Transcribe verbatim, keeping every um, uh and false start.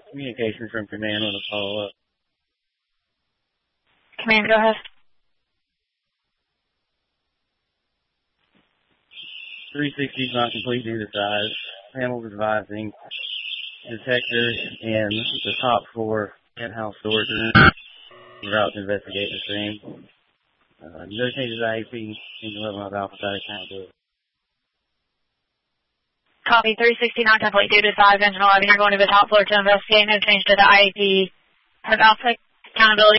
Communication from command on a follow-up. Command, go ahead. three sixty is not complete due to size. Panels advising detector and the top floor penthouse storage room. We're out to investigate the same. Uh, no changes to I A P, eleven of Alpha Side accountability. Copy, three sixty not complete due to size, engine eleven. You're going to the top floor to investigate. No change to the I A P. Have Alpha accountability.